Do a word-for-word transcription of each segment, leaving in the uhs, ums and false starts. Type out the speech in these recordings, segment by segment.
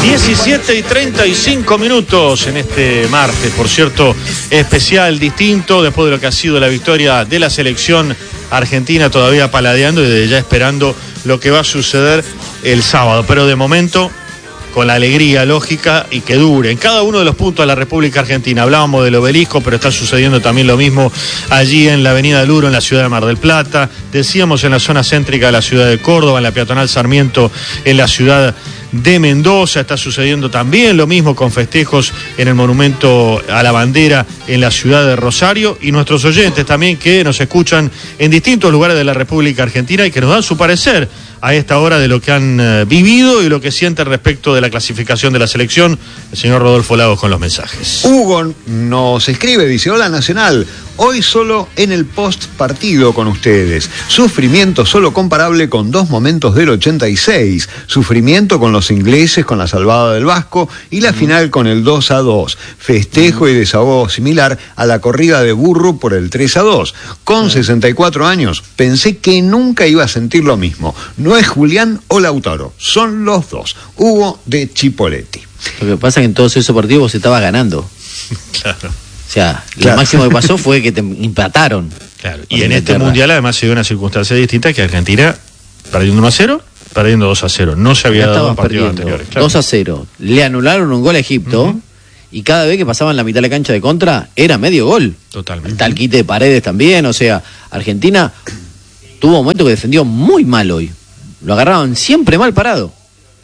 diecisiete y treinta y cinco minutos en este martes, por cierto, especial, distinto, después de lo que ha sido la victoria de la selección argentina, todavía paladeando y desde ya esperando lo que va a suceder el sábado. Pero de momento, con la alegría lógica y que dure. En cada uno de los puntos de la República Argentina, hablábamos del Obelisco, pero está sucediendo también lo mismo allí en la Avenida Luro, en la ciudad de Mar del Plata. Decíamos en la zona céntrica de la ciudad de Córdoba, en la peatonal Sarmiento, en la ciudad de Mendoza. Está sucediendo también lo mismo con festejos en el Monumento a la Bandera en la ciudad de Rosario, y nuestros oyentes también que nos escuchan en distintos lugares de la República Argentina y que nos dan su parecer a esta hora de lo que han uh, vivido y lo que sienten respecto de la clasificación de la selección. El señor Rodolfo Lagos con los mensajes. Hugo nos escribe, dice: hola Nacional, hoy solo en el post partido con ustedes. Sufrimiento solo comparable con dos momentos del ochenta y seis. Sufrimiento con los ingleses, con la salvada del Vasco, y la mm. final con el dos a dos. Festejo mm. y desahogo similar a la corrida de Burro por el tres a dos. Con mm. sesenta y cuatro años pensé que nunca iba a sentir lo mismo. No es Julián o Lautaro, son los dos. Hugo de Chipoleti. Lo que pasa es que en todos esos partidos vos estabas ganando. Claro. O sea, Claro. lo máximo que pasó fue que te empataron. Claro. Y en este Inglaterra. mundial además se dio una circunstancia distinta, que Argentina perdiendo uno a cero, perdiendo dos a cero. No se había Ya dado en estabas partidos perdiendo anteriores. Claro. dos a cero. Le anularon un gol a Egipto. Uh-huh. Y cada vez que pasaban la mitad de la cancha de contra, era medio gol. Totalmente. Está el quite de Paredes también. O sea, Argentina tuvo un momento que defendió muy mal hoy. Lo agarraban siempre mal parado.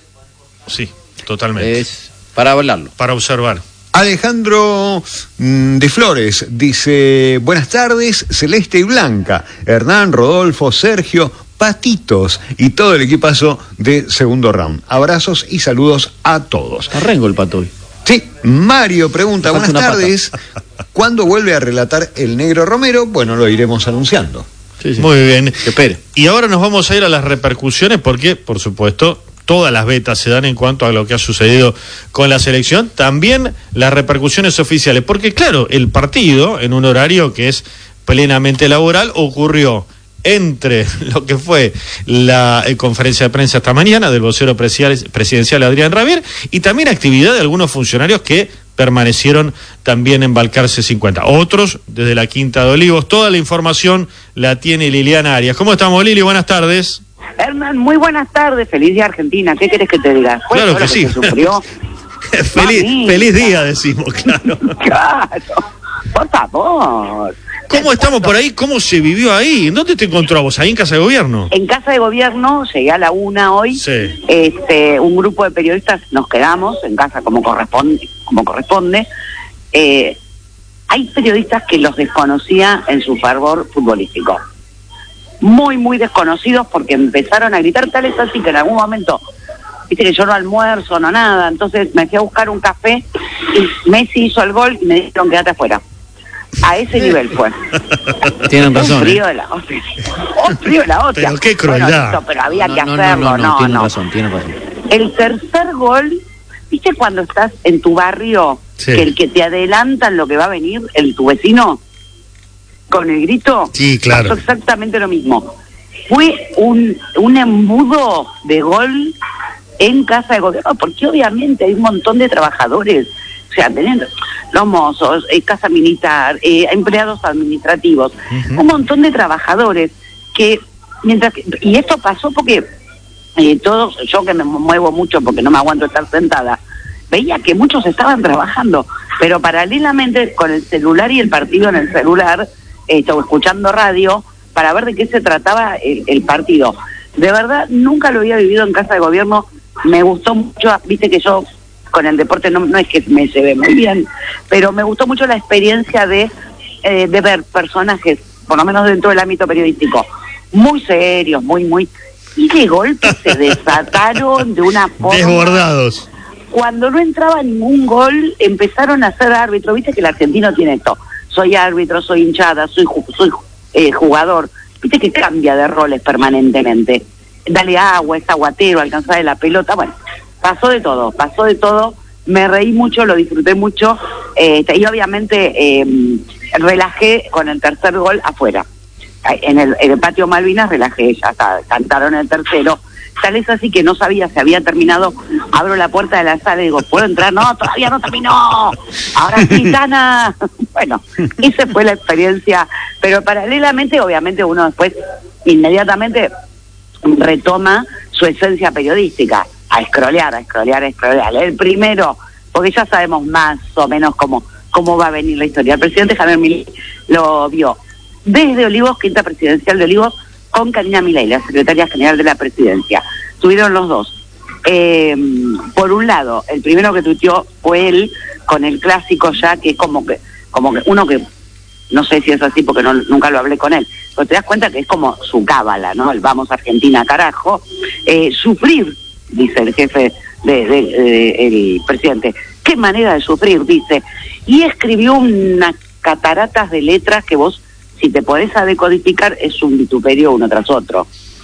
Sí, totalmente. Es para hablarlo. Para observar. Alejandro mmm, de Flores dice: buenas tardes, Celeste y Blanca, Hernán, Rodolfo, Sergio, Patitos y todo el equipazo de Segundo Round. Abrazos y saludos a todos. Arrengo el pato hoy. Sí, Mario pregunta: Me buenas falta una tardes, ¿cuándo vuelve a relatar el Negro Romero? Bueno, lo iremos anunciando. Sí, sí. Muy bien. Que espere. Y ahora nos vamos a ir a las repercusiones porque, por supuesto, todas las betas se dan en cuanto a lo que ha sucedido con la selección. También las repercusiones oficiales. Porque, claro, el partido, en un horario que es plenamente laboral, ocurrió entre lo que fue la eh, conferencia de prensa esta mañana del vocero presidencial Adrián Rabier, y también actividad de algunos funcionarios que permanecieron también en Balcarce cincuenta. Otros desde la Quinta de Olivos. Toda la información la tiene Liliana Arias. ¿Cómo estamos, Lili? Buenas tardes. Hernán, muy buenas tardes. Feliz día Argentina. ¿Qué querés que te diga? Claro que, que sí. Se sufrió. feliz, feliz día, decimos, claro. Claro. Por favor. ¿Cómo estamos por ahí? ¿Cómo se vivió ahí? ¿En dónde te encontró vos? ¿Ahí en Casa de Gobierno? En Casa de Gobierno, llegué a la una hoy. Sí. Este, un grupo de periodistas nos quedamos en casa como corresponde. Como corresponde. Eh, hay periodistas que los desconocía en su fervor futbolístico. Muy, muy desconocidos, porque empezaron a gritar, tal es así que en algún momento, viste que yo no almuerzo, no nada, entonces me fui a buscar un café y Messi hizo el gol y me dijeron quédate afuera. A ese nivel fue. Tienen razón. Un frío ¿eh? de la hostia. Un frío de la hostia. Pero qué crueldad. Bueno, listo, pero había no, que no, hacerlo, no, no, no, no, tienen no. razón, tienen razón. El tercer gol, ¿viste cuando estás en tu barrio, sí, que el que te adelantan lo que va a venir, el tu vecino, con el grito? Sí, claro. Pasó exactamente lo mismo. Fue un, un embudo de gol en Casa de Gobierno, porque obviamente hay un montón de trabajadores, o sea, teniendo los mozos, eh, casa militar, eh, empleados administrativos, uh-huh, un montón de trabajadores que, mientras que, y esto pasó porque eh, todos, yo que me muevo mucho porque no me aguanto estar sentada, veía que muchos estaban trabajando, pero paralelamente con el celular y el partido en el celular, eh, estaba escuchando radio para ver de qué se trataba el, el partido. De verdad, nunca lo había vivido en Casa de Gobierno, me gustó mucho, viste que yo con el deporte no, no es que me se ve muy bien, pero me gustó mucho la experiencia de, eh, de ver personajes, por lo menos dentro del ámbito periodístico, muy serios, muy, muy... Y de golpe se desataron de una forma... Desbordados. Cuando no entraba ningún gol, empezaron a ser árbitros. Viste que el argentino tiene esto. Soy árbitro, soy hinchada, soy, soy eh, jugador. Viste que cambia de roles permanentemente. Dale agua, es aguatero, alcanzar la pelota. Bueno, pasó de todo, pasó de todo. Me reí mucho, lo disfruté mucho. Eh, y obviamente eh, relajé con el tercer gol afuera. en el, en el patio Malvinas relajé, ya está, cantaron el tercero. Tal es así que no sabía si había terminado. Abro la puerta de la sala y digo, ¿puedo entrar? No, todavía no terminó. Ahora sí, Tana. Bueno, esa fue la experiencia. Pero paralelamente, obviamente, uno después inmediatamente retoma su esencia periodística. A escrolear, a escrolear, a escrolear. El primero, porque ya sabemos más o menos cómo, cómo va a venir la historia. El presidente Javier Milei lo vio desde Olivos, quinta presidencial de Olivos, con Karina Milei, la secretaria general de la presidencia. Tuvieron los dos. Eh, por un lado, el primero que tuiteó fue él, con el clásico ya, que es como que, como que uno que, no sé si es así porque no, nunca lo hablé con él, pero te das cuenta que es como su cábala, ¿no? El vamos Argentina, carajo. Eh, sufrir, dice el jefe, de, de, de, el presidente. ¿Qué manera de sufrir? Dice. Y escribió unas cataratas de letras que vos, si te podés a decodificar, es un vituperio uno tras otro.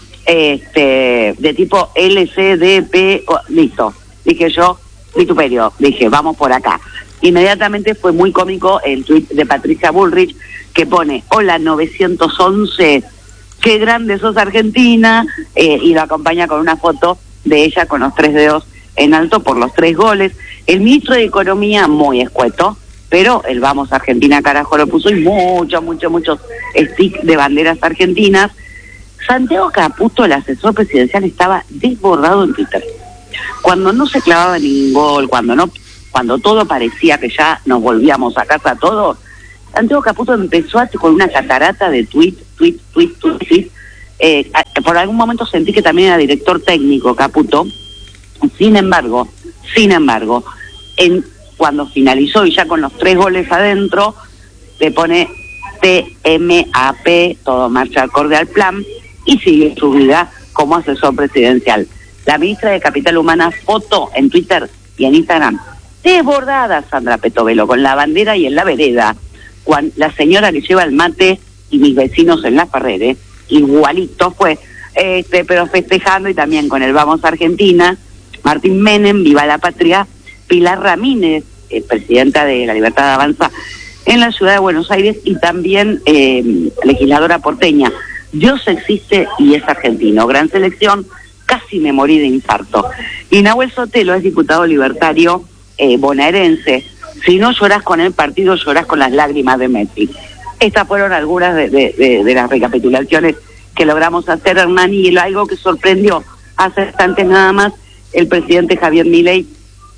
Este, de tipo L, C, D, P, oh, listo. Dije yo, vituperio. Dije, vamos por acá. Inmediatamente fue muy cómico el tuit de Patricia Bullrich, que pone, hola novecientos once, qué grande sos Argentina, eh, y lo acompaña con una foto de ella con los tres dedos en alto por los tres goles. El ministro de Economía, muy escueto, pero el vamos Argentina carajo lo puso, y muchos, muchos, muchos stick de banderas argentinas. Santiago Caputo, el asesor presidencial, estaba desbordado en Twitter. Cuando no se clavaba ningún gol, cuando no, cuando todo parecía que ya nos volvíamos a casa todos, Santiago Caputo empezó a, con una catarata de tweet, tweet, tweet, tweet, tweet. Eh, por algún momento sentí que también era director técnico Caputo. Sin embargo, sin embargo, en cuando finalizó y ya con los tres goles adentro, le pone T M A P, todo marcha acorde al plan, y sigue su vida como asesor presidencial. La ministra de Capital Humana, foto en Twitter y en Instagram, desbordada Sandra Petovelo, con la bandera y en la vereda, cuando la señora que lleva el mate y mis vecinos en las paredes, igualito fue, este, pero festejando, y también con el Vamos Argentina, Martín Menem, Viva la Patria, Pilar Ramírez, eh, presidenta de La Libertad Avanza en la ciudad de Buenos Aires, y también eh, legisladora porteña. Dios existe y es argentino. Gran selección, casi me morí de infarto. Y Nahuel Sotelo es diputado libertario eh, bonaerense. Si no llorás con el partido, llorás con las lágrimas de Messi. Estas fueron algunas de, de, de, de las recapitulaciones que logramos hacer, Hernán, y algo que sorprendió hace instantes nada más, el presidente Javier Milei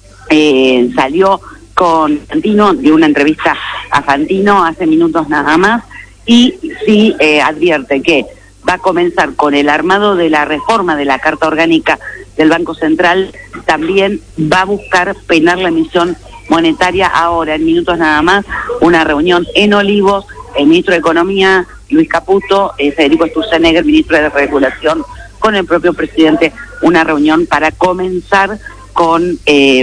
eh, salió con Fantino, dio una entrevista a Fantino hace minutos nada más, y sí eh, advierte que va a comenzar con el armado de la reforma de la Carta Orgánica del Banco Central. También va a buscar penar la emisión monetaria ahora, en minutos nada más, una reunión en Olivos, el ministro de Economía, Luis Caputo, eh, Federico Sturzenegger, ministro de Regulación, con el propio presidente, una reunión para comenzar con eh,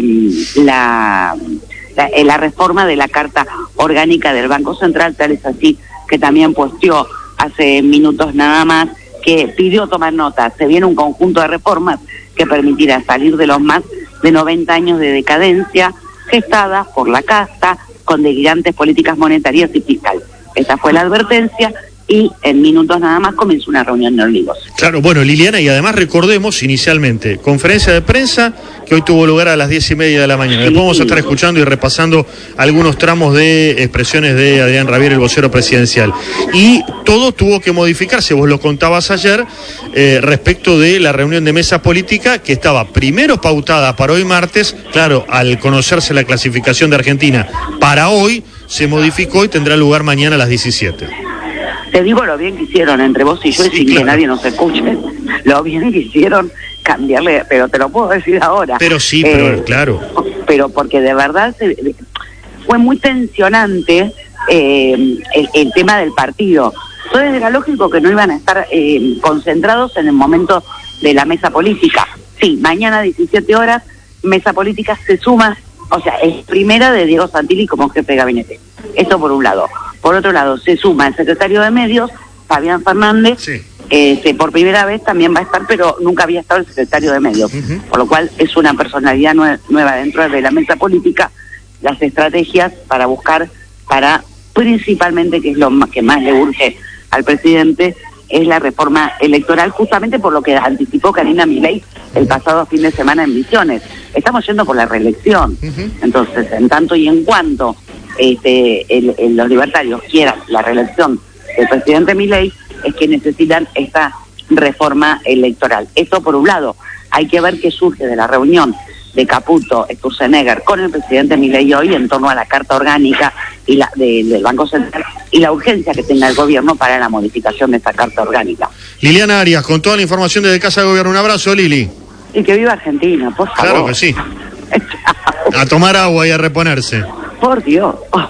la, la, la reforma de la Carta Orgánica del Banco Central. Tal es así que también posteó hace minutos nada más que pidió tomar nota. Se viene un conjunto de reformas que permitirá salir de los más de noventa años de decadencia gestada por la casta con delirantes políticas monetarias y fiscales. Esa fue la advertencia, y en minutos nada más comenzó una reunión en Olivos. Claro, bueno, Liliana, y además recordemos inicialmente, conferencia de prensa que hoy tuvo lugar a las diez y media de la mañana. Sí. Después vamos a estar escuchando y repasando algunos tramos de expresiones de Adrián Rabier, el vocero presidencial. Y todo tuvo que modificarse, vos lo contabas ayer, eh, respecto de la reunión de mesa política que estaba primero pautada para hoy martes. Claro, al conocerse la clasificación de Argentina para hoy, se modificó y tendrá lugar mañana a las diecisiete. Te digo lo bien que hicieron entre vos y yo, sí, y sin claro. que nadie nos escuche, lo bien que hicieron cambiarle, pero te lo puedo decir ahora. Pero sí, eh, pero claro. Pero porque de verdad se, fue muy tensionante eh, el, el tema del partido. Entonces era lógico que no iban a estar eh, concentrados en el momento de la mesa política. Sí, mañana diecisiete horas, mesa política se suma, o sea, es primera de Diego Santilli como jefe de gabinete. Eso por un lado. Por otro lado, se suma el secretario de Medios, Fabián Fernández, sí. este, por primera vez también va a estar, pero nunca había estado el secretario de Medios, uh-huh. por lo cual es una personalidad nue- nueva dentro de la mesa política, las estrategias para buscar, para principalmente, que es lo más, que más le urge al presidente es la reforma electoral, justamente por lo que anticipó Karina Milei el pasado fin de semana en Misiones. Estamos yendo por la reelección. Uh-huh. Entonces, en tanto y en cuanto este, el, el, los libertarios quieran la reelección del presidente Milei, es que necesitan esta reforma electoral. Esto por un lado. Hay que ver qué surge de la reunión de Caputo, Sturzenegger con el presidente Milei hoy en torno a la carta orgánica y la de, del Banco Central y la urgencia que tenga el gobierno para la modificación de esta carta orgánica. Liliana Arias, con toda la información desde Casa de Gobierno. Un abrazo, Lili. Y que viva Argentina, por favor. Claro que sí. A tomar agua y a reponerse. Por Dios. Oh.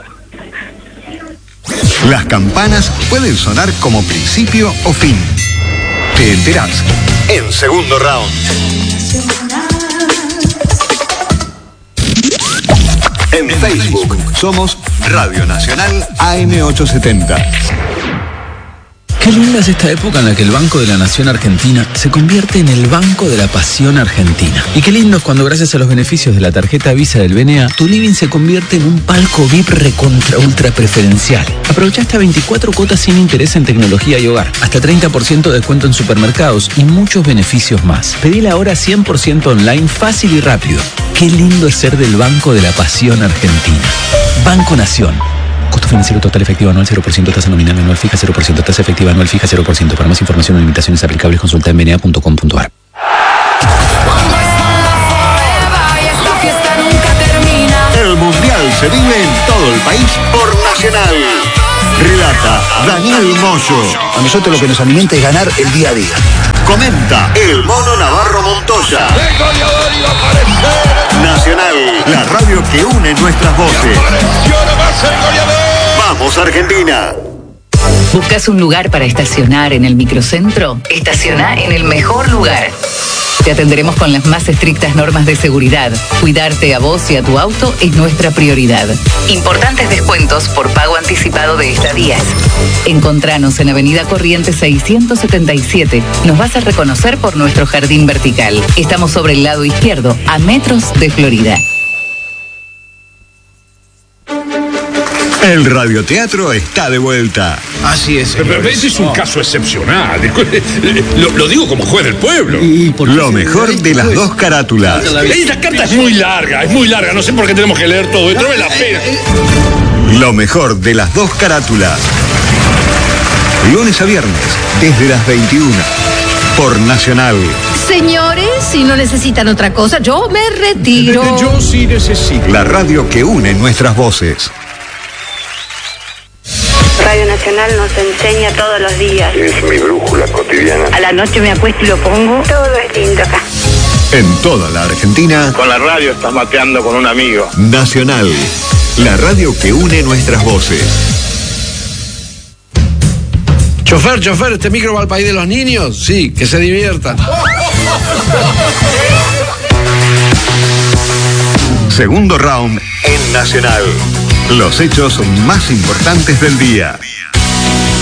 Las campanas pueden sonar como principio o fin. Te enterás en Segundo Round. En Facebook somos Radio Nacional A M ochocientos setenta. Qué linda es esta época en la que el Banco de la Nación Argentina se convierte en el Banco de la Pasión Argentina. Y qué lindo es cuando, gracias a los beneficios de la tarjeta Visa del B N A, tu living se convierte en un palco V I P recontra ultra preferencial. Aprovecha hasta veinticuatro cuotas sin interés en tecnología y hogar, hasta treinta por ciento de descuento en supermercados y muchos beneficios más. Pedila ahora cien por ciento online, fácil y rápido. Qué lindo es ser del Banco de la Pasión Argentina. Banco Nación. Costo financiero total efectivo anual cero por ciento, tasa nominal anual fija cero por ciento, tasa efectiva anual fija cero por ciento. Para más información o limitaciones aplicables, consulta en b n a punto com punto a r. El Mundial se vive en todo el país por Nacional. Relata Daniel Moyo. A nosotros lo que nos alimenta es ganar el día a día. Comenta el Mono Navarro Montoya. Nacional, la radio que une nuestras voces. ¡Vamos, Argentina! ¿Buscas un lugar para estacionar en el microcentro? Estaciona en el mejor lugar. Te atenderemos con las más estrictas normas de seguridad. Cuidarte a vos y a tu auto es nuestra prioridad. Importantes descuentos por pago anticipado de estadías. Encontranos en Avenida Corrientes seiscientos setenta y siete. Nos vas a reconocer por nuestro jardín vertical. Estamos sobre el lado izquierdo, a metros de Florida. El radioteatro está de vuelta. Así es. Pero, pero ese es un caso excepcional. Lo, lo digo como juez del pueblo. ¿Y por lo mejor de las dos carátulas? Esta carta es muy larga, es muy larga. No sé por qué tenemos que leer todo. Esto no es la pena. Lo mejor de las dos carátulas. Lunes a viernes, desde las veintiuna. Por Nacional. Señores, si no necesitan otra cosa, yo me retiro. Yo sí necesito. La radio que une nuestras voces. Radio Nacional nos enseña todos los días. Es mi brújula cotidiana. A la noche me acuesto y lo pongo. Todo es lindo acá. En toda la Argentina. Con la radio estás mateando con un amigo. Nacional, la radio que une nuestras voces. Chofer, chofer, ¿este micro va al país de los niños? Sí, que se diviertan. Segundo round en Nacional. Los hechos más importantes del día.